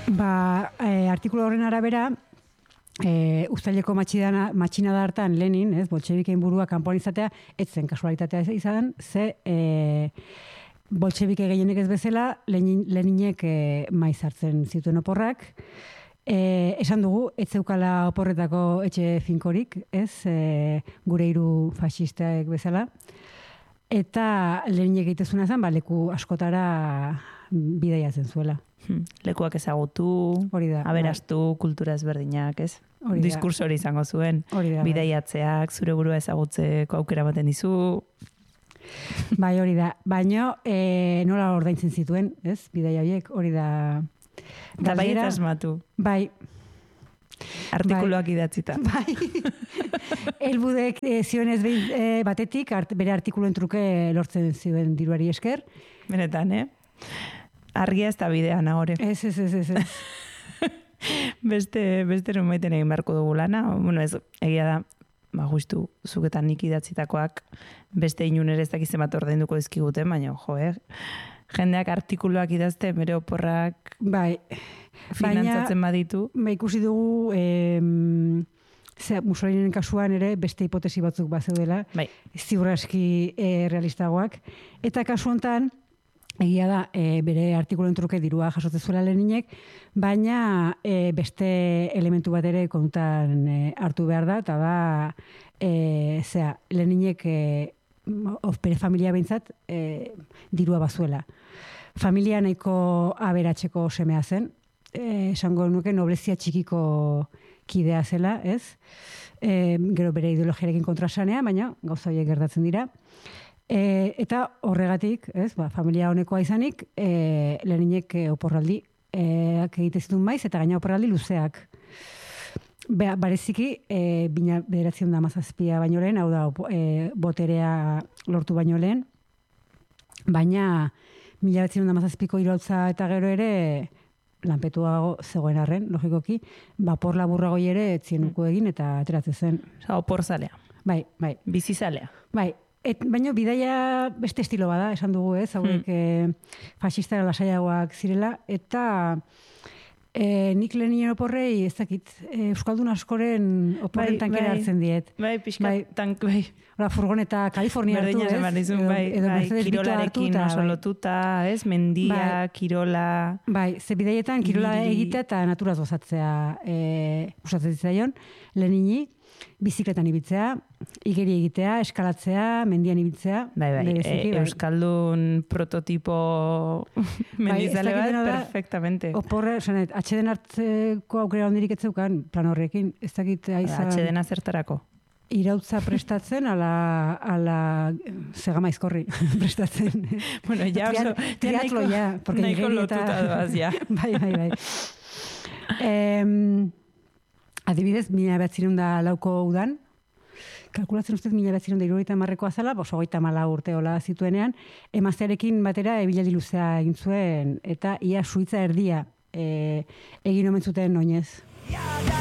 Artikulu horren arabera, uztaileko matxinada hartan Lenin, boltxebikein burua kanpoan izatea, etzen kasualitatea izan, ze boltxebike gehienek ez bezala, Leninek maiz hartzen zituen oporrak. Esan dugu, ez zeukala oporretako etxe finkorik, gure hiru faxistaek bezala. Eta Leninek egitezuna zen, leku askotara bidaiatzen zuela. Lekuak ezagutu, aberastu, kultura ezberdinak, ez? Diskurso hori izango zuen. Bidaiatzeak, zure burua ezagutzeko aukera baten dizu. Bai, hori da. Baina nola ordaintzen zituen, ez? Bidaia horiek, hori da. Eta bai eta asmatu. Bai. Artikuluak idatzita. Bai. Elbudek zionez batetik, bere artikuluen truke lortzen zuen diruari esker. Benetan, Argia ez da bidean, ahore. Ez. Beste numaiten egin beharko dugu lana. Bueno, ez, egia da, justu, zuketan nik idatzitakoak beste inunere ez dakizen bat ordainduko dizkigute, baina, jendeak artikuluak idazte, bere oporrak finantzatzen baditu. Ikusi dugu, Mussoliniren kasuan ere beste hipotesi batzuk bazeudela, ziur aski realistagoak. Eta kasu hontan, egia da, bere artikuluen truke dirua jasotzen zuela Leninek, baina beste elementu bat ere kontan hartu behar da, eta da, Leninek bere familia behintzat dirua bazuela. Familia nahiko aberatseko semea zen, esango nuke noblezia txikiko kidea zela, ez? Gero bere ideologiarekin kontrasanea, baina gauza horiek gertatzen dira. Eta horregatik, familia honekoa izanik, Leninek oporraldi egite zituen maiz, eta gaina oporraldi luzeak. Bareziki, 1917 baino lehen, hau da, boterea lortu baino lehen, baina 1917ko iraultza eta gero ere, lanpetuago zegoen arren, logikoki, bapor laburragoi ere etzienuko egin eta ateratzen zen. Opor zalea. Bai. Bizizalea. Bai. Baina bidaia beste estilo bada, esan dugu, hauek fasistara lasaiagoak zirela, eta nik Leninen oporrei, ez dakit, Euskaldun askoren oporren tankera hartzen diet. Bai, pixkat tank, bai. Furgoneta Kalifornia hartu, ez? Bai, kirolarekin oso lotuta, ez? Mendia, kirola... Bai, ze bidaietan kirola egitea eta naturaz gozatzea usatzen zitzaion, Lenini, bizikletan ibitzea, igeri egitea, eskalatzea, mendian ibitzea. Bai, Euskaldun prototipo mendizale bat, perfectamente. Oporre, atxeden hartzeko aukera hondirik etzeukan plan horrekin, ez dakit aizan... Atxedena zertarako? Irautza prestatzen ala segama izkorri prestatzen. Bueno, ya oso... Triatloia. Nahiko lotuta doaz, ja. Bai. Adibidez, 1904ko udan, kalkulatzen ustez 1970ko azala, 34 urte hola zituenean, emaztearekin batera ebiladi luzea egin zuen, eta ia Suitza erdia egin omen zuten oinez.